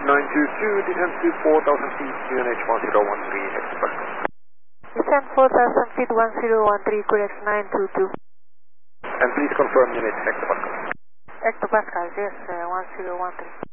922, descend to 4,000 feet, QNH 1013 hectopascal. Descend 4,000 feet, 1013, correct 922. And please confirm unit hectopascal. Hectopascal, yes, 1013.